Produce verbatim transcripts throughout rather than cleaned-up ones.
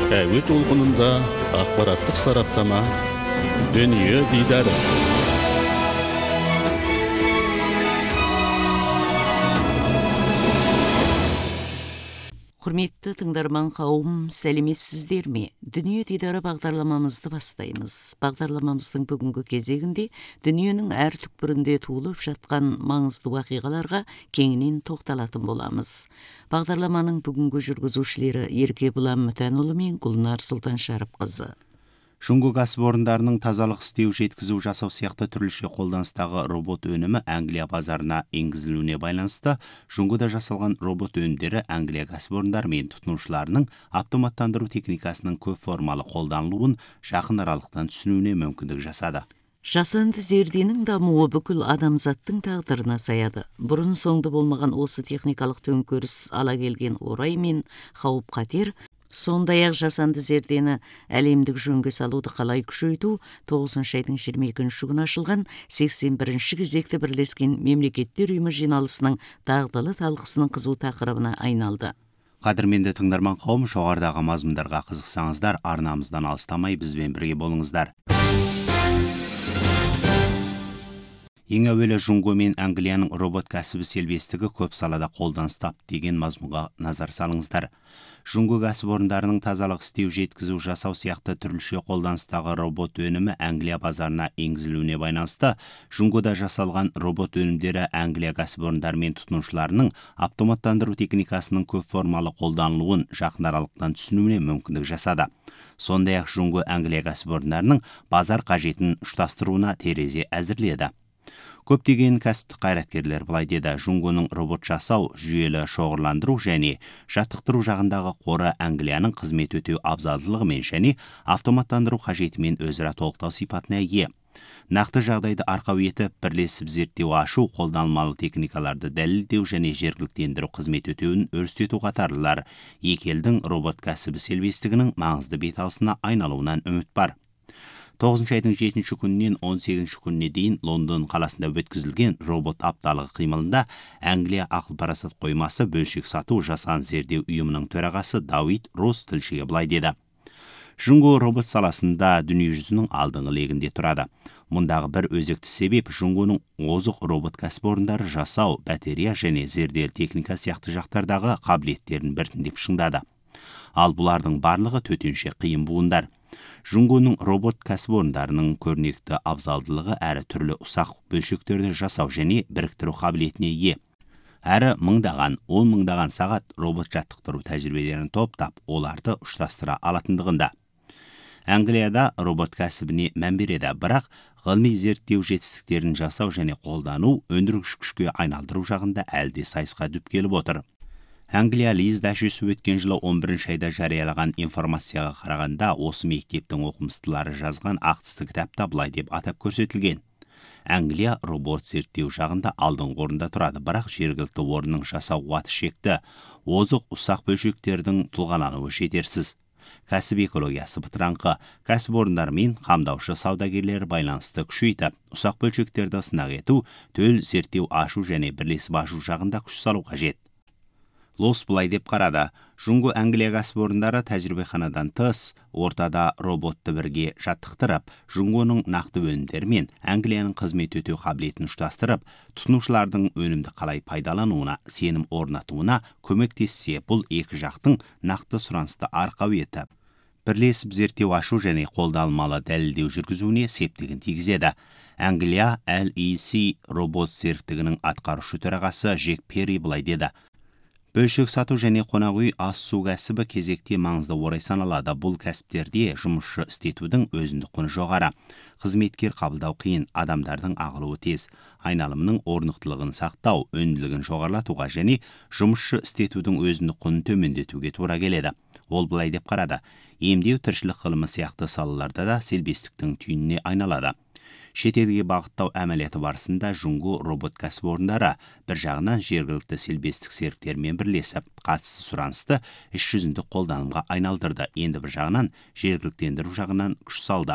Әуе толқынында ақпараттық сараптама, дүние дидары. Құрметті тыңдарман қауым, сәлеметсіздер ме? Дүние дидары бағдарламамызды бастаймыз. Бағдарламамыздың бүгінгі кезегінде дүниенің әр түкпірінде туылып жатқан маңызды уақиғаларға кеңінен тоқталатын боламыз. Бағдарламаның бүгінгі жүргізушілері Еркебұлан Мүтәнұлы мен Гүлнар Сұлтаншарыпқызы. Жұңго кәсіпорындарының тазалық істеу, жеткізу, жасау сияқты түрліше қолданыстағы робот өнімі Англия базарына енгізілуіне байланысты, Жұңгода жасалған робот өнімдері Англия кәсіпорындары мен тұтынушыларының автоматтандыру техникасының көп формалы қолданылуын жақын аралықтан түсінуіне мүмкіндік жасады. Жасанды зерденің дамуы бүкіл адамзаттың тағдырына саяды. Бұрын соңды болмаған осы техникалық төңкеріс ала келген орай мен қауіп қатер, сондай-ақ жасанды зердені әлемдік жөнге салуды қалай күшейту тоғызыншы айдың жиырма екінші күні ашылған сексен бірінші кезекті бірлескен мемлекеттер ұйымы жиналысының дағдылы талқысының қызу тақырыбына айналды. Қадірменді тыңдарман қауым, жоғарыдағы мазмұндарға қызықсаңыздар, арнамыздан алыстамай бізбен бірге болыңыздар. Ең әуелі Жұңго мен Англияның робот кәсібі селбестігі көп салада қолданыс тапты деген мазмұнға назар салыңыздар. Жұңго кәсіпорындарының тазалық істеу, жеткізу, жасау сияқты түрліше қолданыстағы робот өнімі Англия базарына енгізілуіне байланысты, Жұңгода жасалған робот өнімдері Англия кәсіпорындары мен тұтынушыларының автоматтандыру техникасының көп формалы қолданылуын жақын аралықтан түсінуіне мүмкіндік жасады. Сондай-ақ Жұңго Англия кәсіпорындарының базар қажетін ұштастыруына терезе әзірледі. Көптеген кәсіптік қайраткерлер былай деді: Жұңгоның робот жасау, жүйелі шоғырландыру және жаттықтыру жағындағы қоры Англияның қызмет өтеу абзалдылығымен және автоматтандыру қажетімен өзара толықтау сипатына ие. Нақты жағдайды арқау етіп, бірлесіп зерттеу ашу, қолданылмалы техникаларды дәлелдеу және жергіліктендіру қызмет өтеуін өрістету қатарлылар екі елдің робот кәсібі селбестігінің маңызды беталысына айналуынан үміт бар. тоғызыншы айдың жетінші күнінен он сегізінші күніне дейін Лондон қаласында өткізілген робот апталығы қимылында Англия ақыл-парасат қоймасы бөлшек сату жасанды зерттеу ұйымының төрағасы Давид Росс тілшіге былай деді: Жұңго робот саласында дүние жүзінің алдыңғы легінде тұрады. Мұндағы бір өзекті себеп Жұңгоның озық робот кәсіпорындары жасау, батарея және зерделі техника сияқты жақтардағы қабілеттерін біртіндеп шыңдады. Ал бұлардың барлығы төтенше қиын буындар. Жұңгоның робот кәсіпорындарының көрнекті абзалдылығы әрі түрлі ұсақ бөлшектерді жасау және біріктіру қабілетіне ие. Әрі мыңдаған, он мыңдаған сағат робот жаттықтыру тәжірибелерін топтап, оларды ұштастыра алатындығында. Англияда робот кәсібіне мән береді, бірақ ғылыми зерттеу жетістіктерін жасау және қолдану өндіргіш күшке айналдыру жағында әлде сайысқа дүп келіп отыр. Англия Лиз дәшесі өткен жылы он бірінші айда жариялаған информацияға қарағанда, осы мектептің оқымыстылары жазған ақтысты кітапта былай деп атап көрсетілген: Англия робот зерттеу жағында алдыңғы орында тұрады, бірақ жергілікті орынның жасау қуаты шекті, озық ұсақ бөлшектердің тұлғалануы жетерсіз. Кәсіп экологиясы бытыраңқы, кәсіпорындар мен қамдаушы саудагерлер байланысты күшейтіп, ұсақ бөлшектерді сынақ ету, төл зерттеу ашу және бірлесіп ашу жағында күш салу қажет. Лос былай деп қарады: Жұңго Англия кәсіпорындары тәжірибеханадан тыс, ортада роботты бірге жаттықтырып, Жұңгоның нақты өнімдері мен Англияның қызмет өтеу қабілетін ұштастырып, тұтынушылардың өнімді қалай пайдалануына сенім орнатуына көмектессе, бұл екі жақтың нақты сұранысты арқау етіп, бірлесіп зерттеу ашу және қолданылмалы дәлелдеу жүргізуіне септігін тигізеді. Англия Эл И Си робот серіктігінің атқарушы төрағасы Джек Перри былай деді: Бөлшек сату және қонақ үй ас су кәсібі кезекте маңызды орай саналады. Бұл кәсіптерде жұмысшы істетудің өзіндік құны жоғары. Қызметкер қабылдау қиын, адамдардың ағылуы тез. Айналымның орнықтылығын сақтау, өнімділігін жоғарлатуға және жұмысшы істетудің өзіндік құнын төмендетуге тура келеді. Ол былай деп қарады: Емдеу, тіршілік ғылымы сияқты салаларда да селбестіктің түйініне айналады. Шетелге бағыттау әмәлияты барысында Жұңго робот кәсіпорындары бір жағынан жергілікті селбестік серіктермен бірлесіп, қатысты сұранысты іс жүзінде қолданымға айналдырды. Енді бір жағынан жергіліктендіру жағынан күш салды.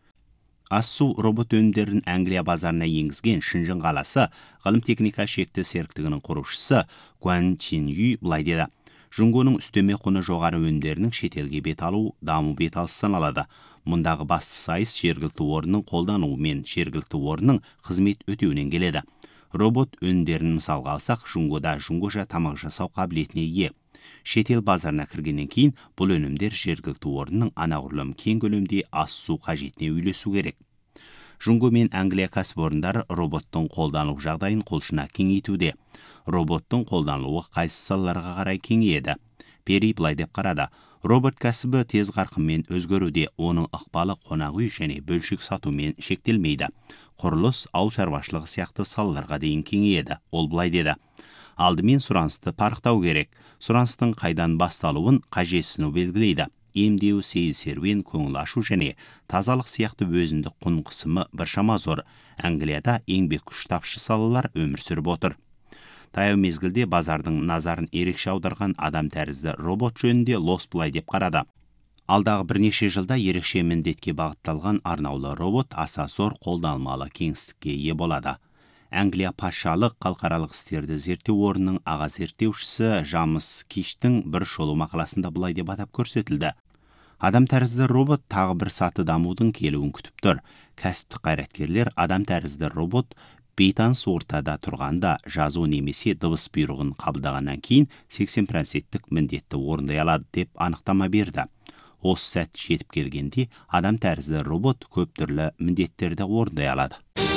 Ас-су робот өнімдерін Англия базарына енгізген Шынжың қаласы ғылым техника шекті серіктігінің құрушысы Гуан Чин Ю былай деді: Жұңгоның үстеме құны жоғары өнімдерінің шетелге бет алу даму бет алысы саналады. Мұндағы басты сайыс жергілікті орынның қолдануы мен жергілікті орынның қызмет өтеуінен келеді. Робот өнімдерін мысалға алсақ, Жұңгода жұңгоша тамақ жасау қабілетіне ие. Шетел базарына кіргеннен кейін бұл өнімдер жергілікті орынның анағұрлым кең көлемде ас су қажетіне үйлесу керек. Жұңго мен Англия кәсіпорындары роботтың қолданылу жағдайын қолшына кеңейтуде. Роботтың қолданылуы қайсы салаларға қарай кеңейеді. Пери былай деп қарады: робот кәсібі тез қарқынмен өзгеруде, оның ықпалы қонақ үй және бөлшек сатумен шектелмейді. Құрылыс, ауыл шаруашылығы сияқты салаларға дейін кеңейеді. Ол былай деді: алдымен сұранысты парықтау керек. Сұраныстың қайдан басталуын қажетсіну белгілейді. Емдеу, сейіл серуен, көңіл ашу және тазалық сияқты өзіндік құн қысымы біршама зор. Англияда еңбек күш тапшы салалар өмір сүріп отыр. Таяу мезгілде базардың назарын ерекше аударған адам тәрізді робот жөнінде Лос былай деп қарады: алдағы бірнеше жылда ерекше міндетке бағытталған арнаулы робот аса зор қолданылмалы кеңістікке ие болады. Англия патшалық халықаралық істерді зерттеу орнының аға зерттеушісі Жамс Киштің бір шолу мақаласында былай деп атап көрсетілді: адам тәрізді робот тағы бір саты дамудың келуін күтіп тұр. Кәсіптік қайраткерлер адам тәрізді робот бейтаныс ортада тұрғанда жазу немесе дыбыс бұйрығын қабылдағаннан кейін сексен проценттік міндетті орындай алады деп анықтама берді. Осы сәт жетіп келгенде адам тәрізді робот көп түрлі міндеттерді орындай алады.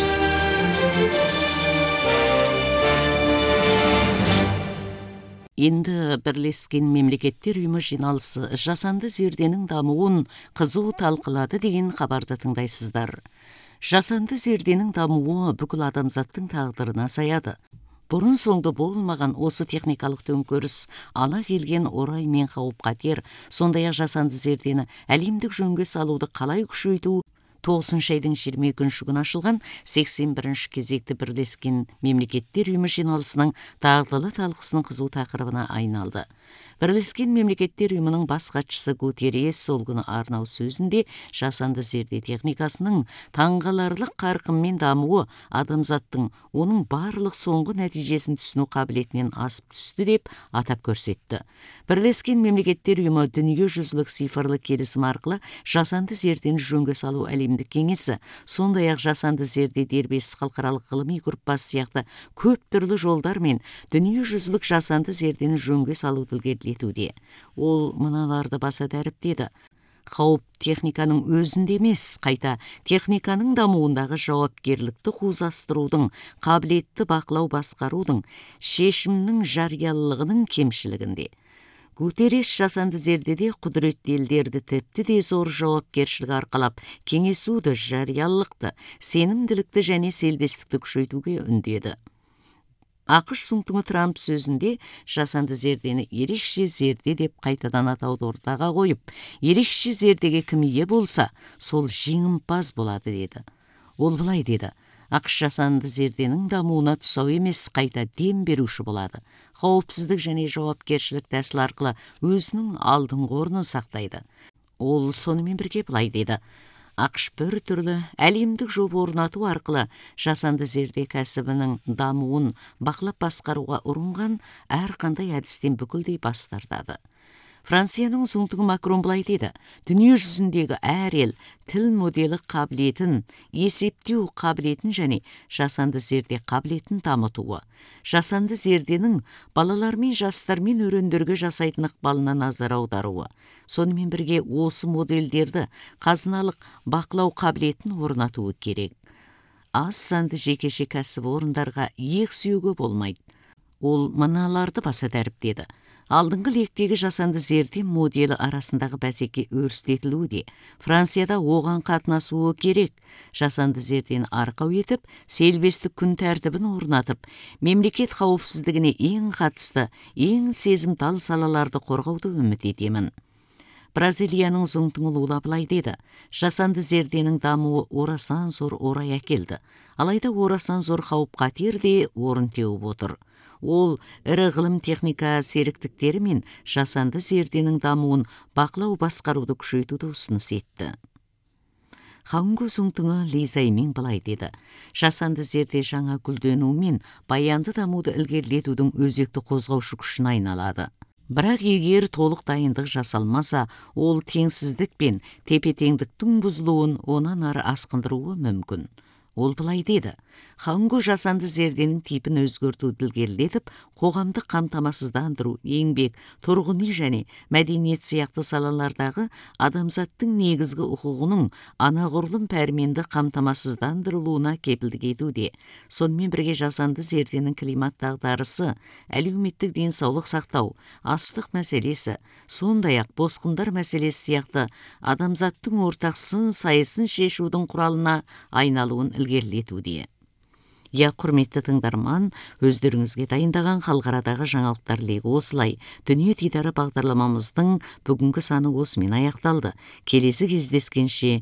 Енді Бірлескен Мемлекеттер Ұйымы жиналысы жасанды зерденің дамуын қызу талқылады деген хабарды тыңдайсыздар. Жасанды зерденің дамуы бүкіл адамзаттың тағдырына саяды. Бұрын соңды болмаған осы техникалық төңкеріс ала келген орай мен қауіп қатер, сондай-ақ жасанды зердені әлемдік жөнге салуды қалай күшейту тоғызыншы айдың жиырма екінші күні ашылған сексен бірінші кезекті Бірлескен Мемлекеттер Ұйымы жиналысының дағдылы талқысының қызу тақырыбына айналды. Бірлескен Мемлекеттер Ұйымының бас хатшысы Гутеррес сол күні арнау сөзінде жасанды зерде техникасының таңғаларлық қарқынмен дамуы адамзаттың оның барлық соңғы нәтижесін түсіну қабілетінен асып түсті деп атап көрсетті. Бірлескен Мемлекеттер Ұйымы дүниежүзілік цифрлы келісім арқылы жасанды зердені жөнге салу әлемдік кеңесі, сондай-ақ жасанды зерде дербес халықаралық ғылыми группасы сияқты көп түрлі жолдармен дүниежүзілік жасанды зердені жөнге салуды ілгерілетуде. Ол мыналарды баса дәріптеді: қауіп техниканың өзінде емес, қайта техниканың дамуындағы жауапкерлікті қозғастырудың, қабілетті бақылау басқарудың, шешімнің жариялылығының кемшілігінде. Гутеррес жасанды зердеде құдіретті елдерді тіпті де зор жауапкершілік арқалап, кеңесуді, жариялылықты, сенімділікті және селбестікті күшейтуге үндеді. ақш Сунтуңы Трамп сөзінде жасанды зердені ерекше зерде деп қайтадан атауды ортаға қойып, ерекше зердеге кім ие болса, сол жеңімпаз болады деді. Ол былай деді: ақш жасанды зерденің дамуына тұсау емес, қайта дем беруші болады. Қауіпсіздік және жауапкершілік тәсіл арқылы өзінің алдыңғы орнын сақтайды. Ол сонымен бірге былай деді: ақш бір түрлі әлемдік жоба орнату арқылы жасанды зерде кәсібінің дамуын бақылап басқаруға ұрынған әрқандай әдістен бүкілдей бас тартады. Францияның Сунтуңы Макрон былай деді: дүние жүзіндегі әр ел тіл моделі қабілетін, есептеу қабілетін және жасанды зерде қабілетін дамытуы, жасанды зерденің балалар мен жастар мен өрендерге жасайтын ықпалына назар аударуы, сонымен бірге осы модельдерді қазыналық бақылау қабілетін орнатуы керек. Аз санды жекеше кәсіпорындарға иек сүйеуге болмайды. Ол мыналарды баса дәріптеді: алдыңғы лектегі жасанды зерде моделі арасындағы бәсеке өрістетілуде. Францияда оған қатынасуы керек. Жасанды зердені арқау етіп, селбестік күн тәртібін орнатып, мемлекет қауіпсіздігіне ең қатысты, ең сезімтал салаларды қорғауды үміт етемін. Бразилияның Сунтуңы Лула былай деді: жасанды зерденің дамуы орасан зор орай әкелді. Алайда орасан зор қауіп қатер де орын теуіп отыр. Ол ірі ғылым техника серіктіктері мен жасанды зерденің дамуын бақылау басқаруды күшейтуді ұсыныс етті. Ханго Сунтуңы Лизаймен былай деді: жасанды зерде жаңа гүлдену мен баянды дамуды ілгерілетудің өзекті қозғаушы күшіне айналады. Бірақ егер толық дайындық жасалмаса, ол теңсіздік пен тепе-теңдіктің бұзылуын онан ары асқындыруы мүмкін. Ол былай деді: Ханго жасанды зерденің типін өзгертуді ілгерілетіп, қоғамдық қамтамасыздандыру, еңбек, тұрғын үй және мәдениет сияқты салалардағы адамзаттың негізгі құқығының анағұрлым пәрменді қамтамасыздандырылуына кепілдік етуде. Сонымен бірге жасанды зерденің климат дағдарысы, әлеуметтік денсаулық сақтау, астық мәселесі, сондай-ақ босқындар мәселесі сияқты адамзаттың ортақ сын сайысын шешудің құралына айналуын ілгерілетуде. Я, құрметті тыңдарман, өздеріңізге дайындаған халықарадағы жаңалықтар легі осылай. Дүние дидары бағдарламамыздың бүгінгі саны осымен аяқталды. Келесі кездескенше